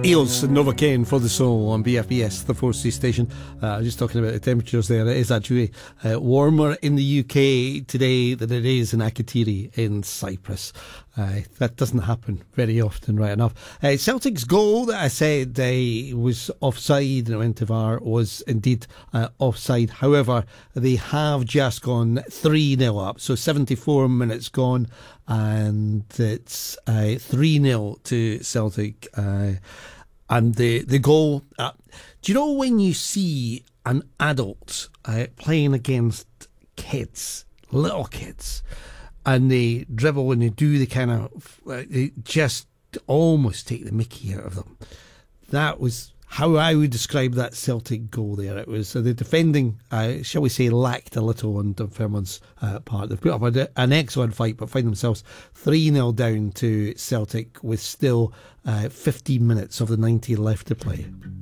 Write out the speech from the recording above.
Eels and Nova Kane for the Soul on BFBS, the 4C station. Just talking about the temperatures there. It is actually warmer in the UK today than it is in Akrotiri in Cyprus. That doesn't happen very often, right enough. Celtic's goal that I said was offside and it went to VAR was indeed offside. However, they have just gone 3-0 up, so 74 minutes gone, and it's 3-0 to Celtic. And the goal, do you know when you see an adult playing against kids, little kids, and they dribble and they do the kind of, they just almost take the mickey out of them? That was how I would describe that Celtic goal there. It was the defending, shall we say, lacked a little on Dunfermline's part. They've put up an excellent fight, but find themselves 3-0 down to Celtic with still 15 minutes of the 90 left to play.